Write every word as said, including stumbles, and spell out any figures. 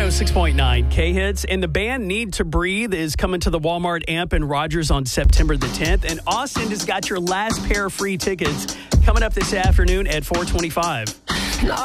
one oh six point nine K-Hits. And the band Need to Breathe is coming to the Walmart Amp in Rogers on September the tenth. And Austin has got your last pair of free tickets coming up this afternoon at four twenty-five.